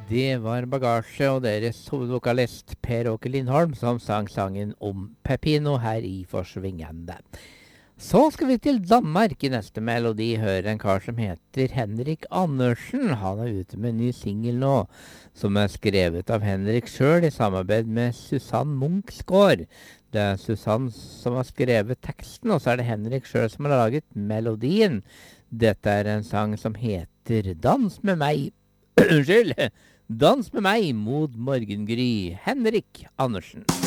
Det var Bagasje og deres hovedvokalist Per Åke Lindholm som sang sangen om Pepino her i Forsvingende. Så skal vi til Danmark i neste melodi høre en kar som heter Henrik Andersen. Han er ute med en ny single nå, som er skrevet av Henrik selv i samarbeid med Susanne Munksgaard. Det er Susanne som har skrevet teksten, og så er det Henrik selv som har laget melodien. Dette er en sang som heter Dans med meg. Unnskyld! Dans med meg mot morgengry. Henrik Andersen.